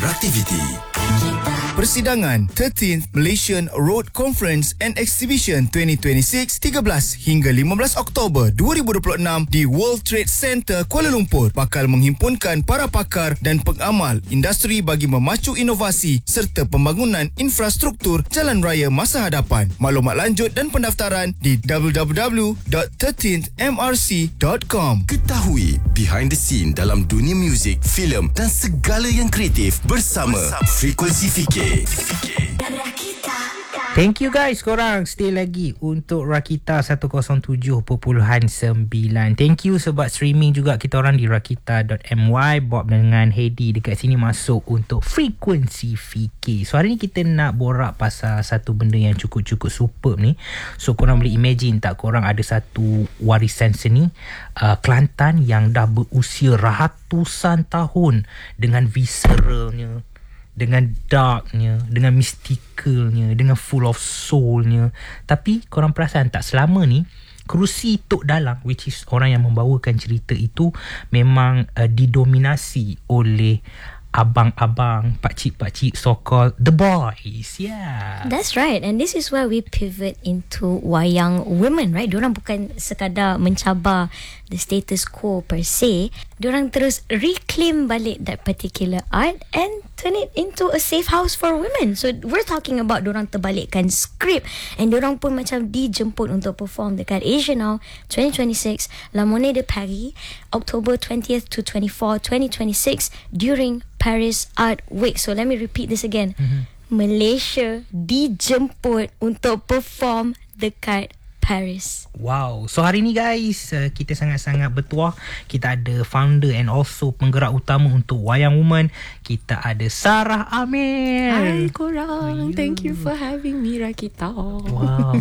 Raktiviti. Persidangan 13th Malaysian Road Conference and Exhibition 2026 13 hingga 15 Oktober 2026 di World Trade Center Kuala Lumpur bakal menghimpunkan para pakar dan pengamal industri bagi memacu inovasi serta pembangunan infrastruktur jalan raya masa hadapan. Maklumat lanjut dan pendaftaran di www.13thmrc.com. Ketahui behind the scene dalam dunia muzik, filem dan segala yang kreatif bersama Frekuensi Fikir. Thank you guys korang stay lagi untuk Rakita 107.9. Thank you sebab streaming juga kita orang di rakita.my. Bob dengan Hedi dekat sini masuk untuk Frekuensi Fikir. So hari ni kita nak borak pasal satu benda yang cukup-cukup superb ni. So korang boleh imagine tak, korang ada satu warisan seni Kelantan yang dah berusia ratusan tahun dengan visceralnya, dengan darknya, dengan mysticalnya, dengan full of soulnya. Tapi korang perasan tak, selama ni kerusi Tok Dalang, which is orang yang membawakan cerita itu, memang didominasi oleh abang-abang, pakcik-pakcik, so-called the boys. Yeah. That's right. And this is where we pivot into wayang women, right? Diorang bukan sekadar mencabar the status quo per se. Diorang terus reclaim balik that particular art and turn it into a safe house for women. So we're talking about diorang terbalikkan skrip, and diorang pun macam dijemput untuk perform dekat Asia Now 2026 La Monnaie de Paris, October 20th to 24, 2026 during Paris Art Week. So let me repeat this again. Malaysia dijemput untuk perform dekat Paris. Wow. So hari ni guys, kita sangat-sangat bertuah. Kita ada founder and also penggerak utama untuk Wayang Woman. Kita ada Sarah Amir. Hai korang. Thank you for having me, Rakita. Wow.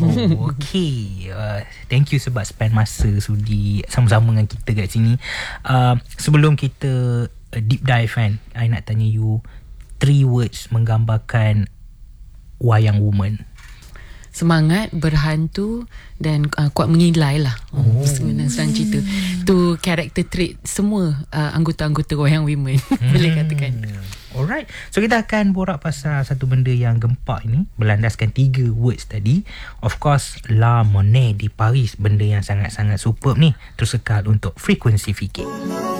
Okay. Thank you sebab spend masa sudi sama-sama dengan kita kat sini. Sebelum kita deep dive kan, I nak tanya you 3 words menggambarkan Wayang Woman. Semangat, berhantu dan kuat mengilai lah. Senang cerita. Tu character trait semua anggota-anggota Wayang Women. Boleh katakan. Alright. So kita akan borak pasal satu benda yang gempak ini, berlandaskan 3 words tadi. Of course, La Monnaie di Paris, benda yang sangat-sangat superb ni. Terus kekal untuk Frekuensi Fikir.